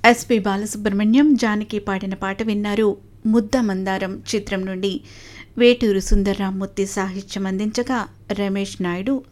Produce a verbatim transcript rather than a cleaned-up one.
SP Balasubrahmanyam, Janaki పాడిన పాట విన్నారు. ముద్ద మందారం చిత్రం నుండి వేటూరు సుందర్రామ్మూర్తి సాహిత్యం అందించగా రమేష్ నాయుడు